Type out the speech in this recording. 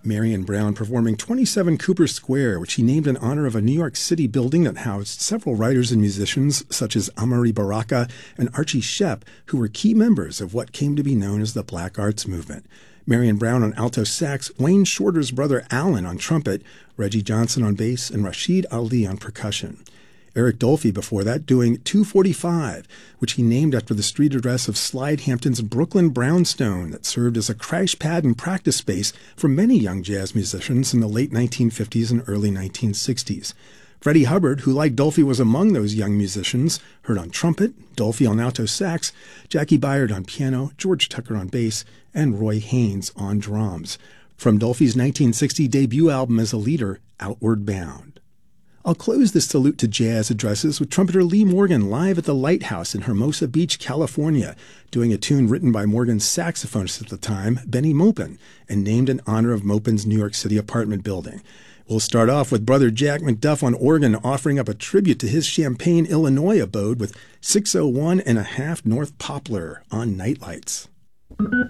Marion Brown performing 27 Cooper Square, which he named in honor of a New York City building that housed several writers and musicians such as Amari Baraka and Archie Shepp, who were key members of what came to be known as the Black Arts Movement. Marion Brown on alto sax, Wayne Shorter's brother Alan on trumpet, Reggie Johnson on bass, and Rashid Ali on percussion. Eric Dolphy before that doing 245, which he named after the street address of Slidehampton's Brooklyn Brownstone that served as a crash pad and practice space for many young jazz musicians in the late 1950s and early 1960s. Freddie Hubbard, who like Dolphy was among those young musicians, heard on trumpet, Dolphy on alto sax, Jackie Byard on piano, George Tucker on bass, and Roy Haynes on drums. From Dolphy's 1960 debut album as a leader, Outward Bound. I'll close this salute to jazz addresses with trumpeter Lee Morgan live at the Lighthouse in Hermosa Beach, California, doing a tune written by Morgan's saxophonist at the time, Benny Maupin, and named in honor of Maupin's New York City apartment building. We'll start off with brother Jack McDuff on organ offering up a tribute to his Champaign, Illinois abode with 601 and a half North Poplar on Nightlights.